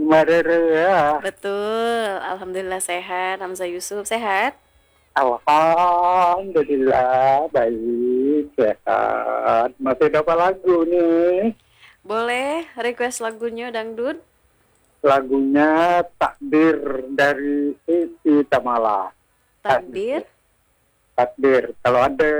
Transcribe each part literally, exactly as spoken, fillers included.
Mbak Rere ya. Betul, alhamdulillah sehat. Hamzah Yusuf sehat? Alhamdulillah baik, sehat. Masih dapat lagu nih. Boleh request lagunya dangdut? Lagunya Takdir dari Siti Tamala. Takdir Takdir. Kalau ada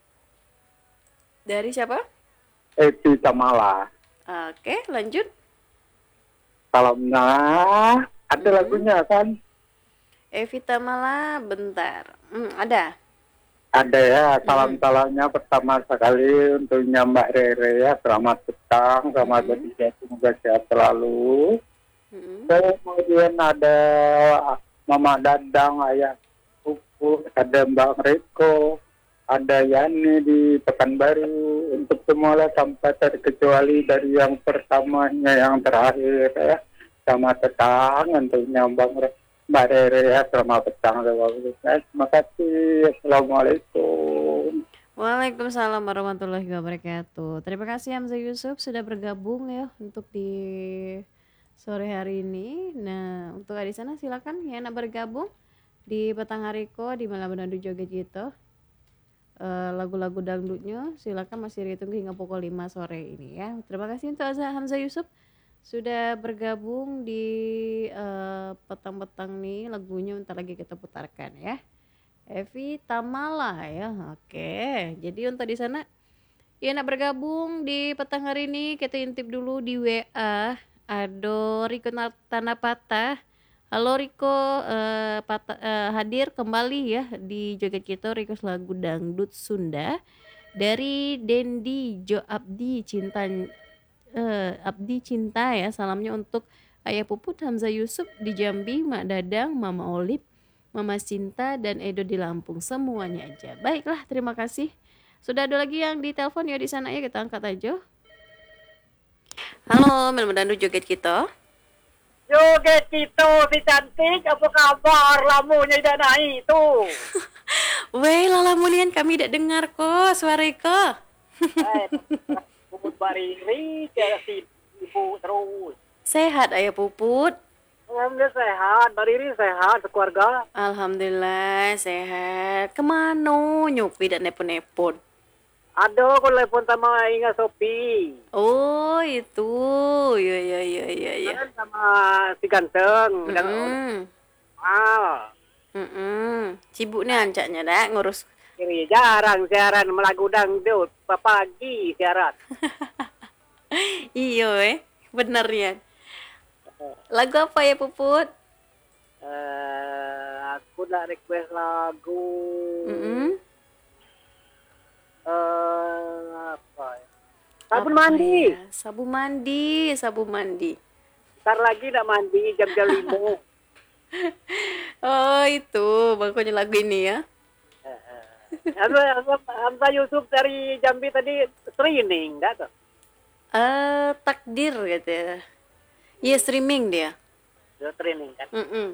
dari siapa? Siti Tamala. Oke, lanjut. Salamnya ada Mm-mm. lagunya kan? Evita Mala, bentar. Hmm, ada. Ada ya, Mm-mm. salam-salamnya pertama sekali untuk Mbak Rere ya. Selamat petang, selamat Mm-mm. bertugas, semoga sehat selalu. Mm-mm. Kemudian ada Mama Dadang, Ayah Pupu, ada Mbak Reko, ada Yani di Pekanbaru. Untuk semua lah tanpa terkecuali dari yang pertamanya yang terakhir ya. Sama petang tentunya Bang Re- Mbak Rere ya, selamat petang. Terima kasih. Assalamualaikum. Waalaikumsalam warahmatullahi wabarakatuh. Terima kasih Hamzah Yusuf sudah bergabung ya untuk di sore hari ini. Nah, untuk di sana silakan yang nak bergabung di petang hariko di malam menadu joget gitu. Eh, lagu-lagu dangdutnya silakan masih ditunggu hingga pukul lima sore ini ya. Terima kasih untuk Azza Hamzah Yusuf sudah bergabung di eh, petang-petang nih, lagunya bentar lagi kita putarkan ya. Evi Tamala ya. Oke. Jadi untuk di sana ya nak bergabung di petang hari ini kita intip dulu di W A. Ado Riko Na- Tanah Patah. Halo Riko, eh, Patah, eh, hadir kembali ya di Joget Kita request lagu dangdut Sunda dari Dendi Jo Abdi Cinta, eh, Abdi Cinta ya. Salamnya untuk Ayah Puput, Hamzah Yusuf di Jambi, Mak Dadang, Mama Olip, Mama Cinta dan Edo di Lampung, semuanya aja. Baiklah, terima kasih. Sudah ada lagi yang di telepon ya di sana ya, kita angkat aja. Halo, Melmedandu Joget Kita. Joget gitu si cantik, apa kabar lamunya udah naik tuh. Weh, Lala Munian kami tidak dengar kok suara kok. Eh, Bubut bariri ke si ibu terus. Sehat Ayah Puput. Alhamdulillah sehat, bariri sehat sekeluarga. Alhamdulillah sehat. Kemana nyupi dan nepon-nepon? Ada aku telepon sama Inga Sopi. Oh itu, ya ya ya ya ya. Kan sama si ganteng, udah Mm-mm. ah. Mm-mm. Sibuk nih ancaknya dah ngurus. Kiri jarang siaran melagu dangdut, pagi siaran. Iyo eh, bener ya. Lagu apa ya Puput? Eh, aku nak request lagu. Mm-mm. Eh, apa ya? Sabun Apa mandi. ya? Sabu mandi, sabu mandi. Ntar lagi nak mandi jam-jam lima. Oh itu, makanya lagu ini ya. Hamzah Hamzah Yusuf dari Jambi tadi training, enggak tuh? Eh takdir gitu ya. Iya streaming dia. Dia training kan. Mm-mm.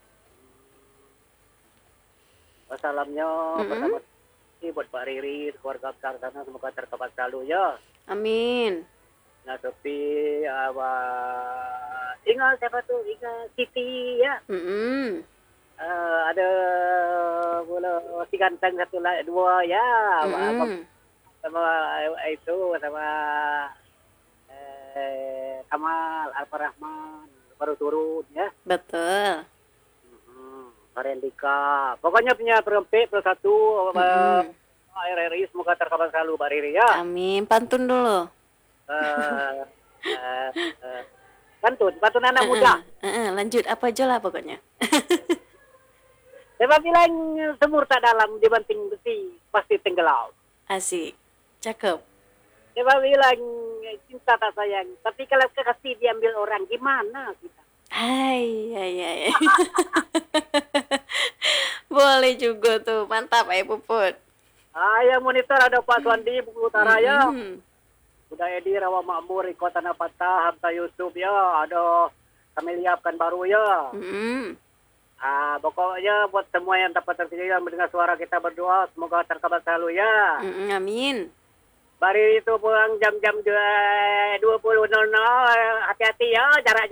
Wassalamnya Mm-mm. pertama kali buat Pak Riri, keluarga besar sana semoga terkabat selalu ya. Amin. Nah, tapi apa ingat siapa tuh? Ingat Siti ya. Mm-mm. Eh, ada pula si ganteng satu lah dua ya. Apa, Mm-mm. sama eh, itu sama eh, Kamal Alfarahman baru turun ya. Betul. Hmm, Farendika. Pokoknya punya perempuan plus satu Mm-mm. R R I semoga terkabar selalu Mbak Riri ya. Amin. Pantun dulu. Eh, eh, eh, pantun, pantun anak muda. Uh-uh. Lanjut apa aja lah pokoknya. Saya bilang semur tak dalam dibanting besi pasti tenggelam. Asik. Cakep. Saya bilang cinta tak sayang, tapi kalau kekasih diambil orang gimana kita? Hai, hai, hai. Boleh juga tuh. Mantap Ayah Puput. Ah, yang monitor ada Pak Suandi Bukit Utara ya. Mm-mm. Udah Edi Rawa Makmur, Iko Tanah Patah, Hamzah Yusuf ya. Ada Kamelia Pekanbaru ya. Mm-mm. Ah, pokoknya buat semua yang dapat terpilih yang mendengar suara kita berdoa semoga terkabar selalu ya. Mm-mm. Amin. Bari itu pulang jam-jam dua puluh nol nol, hati-hati ya jarak